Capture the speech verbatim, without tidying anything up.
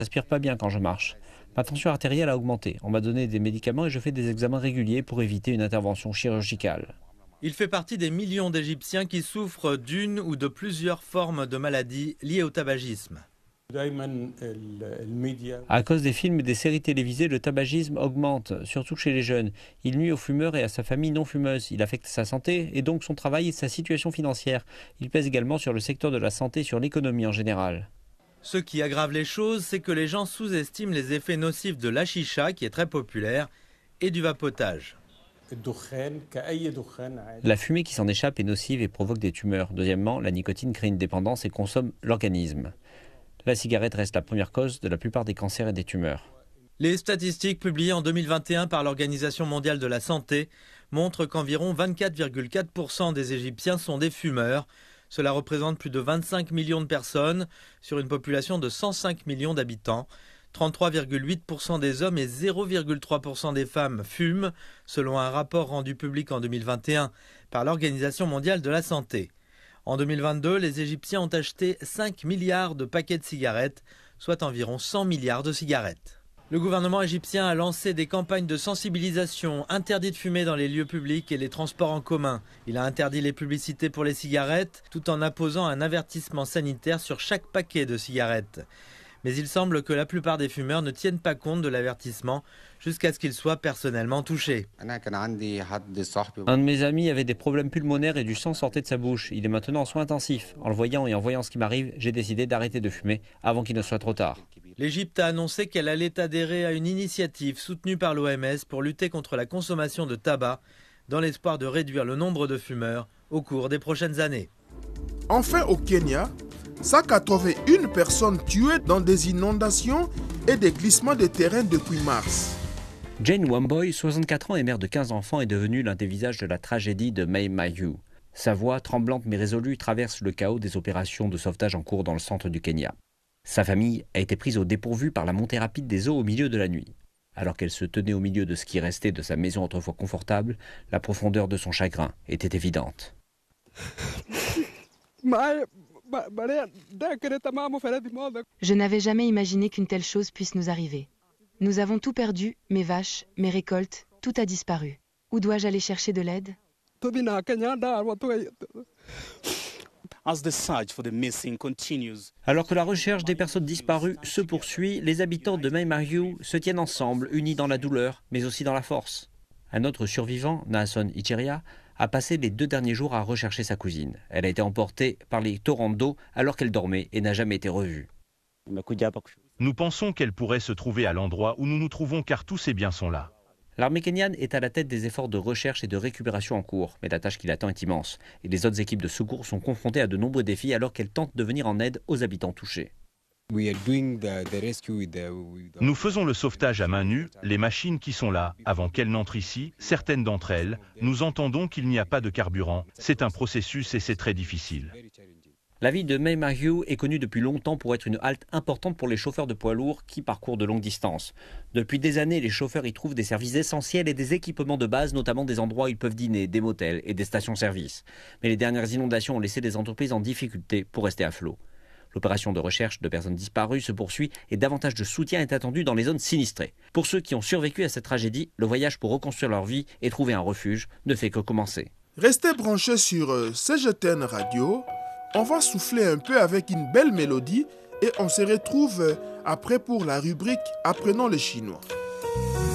J'aspire pas bien quand je marche. Ma tension artérielle a augmenté. On m'a donné des médicaments et je fais des examens réguliers pour éviter une intervention chirurgicale. Il fait partie des millions d'Égyptiens qui souffrent d'une ou de plusieurs formes de maladies liées au tabagisme. À cause des films et des séries télévisées, le tabagisme augmente, surtout chez les jeunes. Il nuit aux fumeurs et à sa famille non fumeuse. Il affecte sa santé et donc son travail et sa situation financière. Il pèse également sur le secteur de la santé et sur l'économie en général. Ce qui aggrave les choses, c'est que les gens sous-estiment les effets nocifs de la chicha, qui est très populaire, et du vapotage. La fumée qui s'en échappe est nocive et provoque des tumeurs. Deuxièmement, la nicotine crée une dépendance et consomme l'organisme. La cigarette reste la première cause de la plupart des cancers et des tumeurs. Les statistiques publiées en deux mille vingt et un par l'Organisation mondiale de la santé montrent qu'environ vingt-quatre virgule quatre pour cent des Égyptiens sont des fumeurs. Cela représente plus de vingt-cinq millions de personnes sur une population de cent cinq millions d'habitants. trente-trois virgule huit pour cent des hommes et zéro virgule trois pour cent des femmes fument, selon un rapport rendu public en deux mille vingt et un par l'Organisation mondiale de la santé. En deux mille vingt-deux, les Égyptiens ont acheté cinq milliards de paquets de cigarettes, soit environ cent milliards de cigarettes. Le gouvernement égyptien a lancé des campagnes de sensibilisation, interdit de fumer dans les lieux publics et les transports en commun. Il a interdit les publicités pour les cigarettes, tout en apposant un avertissement sanitaire sur chaque paquet de cigarettes. Mais il semble que la plupart des fumeurs ne tiennent pas compte de l'avertissement jusqu'à ce qu'ils soient personnellement touchés. Un de mes amis avait des problèmes pulmonaires et du sang sortait de sa bouche. Il est maintenant en soins intensifs. En le voyant et en voyant ce qui m'arrive, j'ai décidé d'arrêter de fumer avant qu'il ne soit trop tard. L'Égypte a annoncé qu'elle allait adhérer à une initiative soutenue par l'O M S pour lutter contre la consommation de tabac, dans l'espoir de réduire le nombre de fumeurs au cours des prochaines années. Enfin, au Kenya, cent quatre-vingt-une personnes tuées dans des inondations et des glissements de terrain depuis mars. Jane Wamboy, soixante-quatre ans et mère de quinze enfants, est devenue l'un des visages de la tragédie de Mai Mahiu. Sa voix, tremblante mais résolue, traverse le chaos des opérations de sauvetage en cours dans le centre du Kenya. Sa famille a été prise au dépourvu par la montée rapide des eaux au milieu de la nuit. Alors qu'elle se tenait au milieu de ce qui restait de sa maison autrefois confortable, la profondeur de son chagrin était évidente. Je n'avais jamais imaginé qu'une telle chose puisse nous arriver. Nous avons tout perdu, mes vaches, mes récoltes, tout a disparu. Où dois-je aller chercher de l'aide ? Alors que la recherche des personnes disparues se poursuit, les habitants de Mai Mahiu se tiennent ensemble, unis dans la douleur, mais aussi dans la force. Un autre survivant, Naasson Icheria, a passé les deux derniers jours à rechercher sa cousine. Elle a été emportée par les torrents d'eau alors qu'elle dormait et n'a jamais été revue. Nous pensons qu'elle pourrait se trouver à l'endroit où nous nous trouvons car tous ses biens sont là. L'armée kenyane est à la tête des efforts de recherche et de récupération en cours, mais la tâche qui l'attend est immense. Et les autres équipes de secours sont confrontées à de nombreux défis alors qu'elles tentent de venir en aide aux habitants touchés. Nous faisons le sauvetage à main nue, les machines qui sont là, avant qu'elles n'entrent ici, certaines d'entre elles, nous entendons qu'il n'y a pas de carburant. C'est un processus et c'est très difficile. La ville de Mai Mahiu est connue depuis longtemps pour être une halte importante pour les chauffeurs de poids lourds qui parcourent de longues distances. Depuis des années, les chauffeurs y trouvent des services essentiels et des équipements de base, notamment des endroits où ils peuvent dîner, des motels et des stations-service. Mais les dernières inondations ont laissé des entreprises en difficulté pour rester à flot. L'opération de recherche de personnes disparues se poursuit et davantage de soutien est attendu dans les zones sinistrées. Pour ceux qui ont survécu à cette tragédie, le voyage pour reconstruire leur vie et trouver un refuge ne fait que commencer. Restez branchés sur euh, C G T N Radio. On va souffler un peu avec une belle mélodie et on se retrouve après pour la rubrique Apprenons le chinois.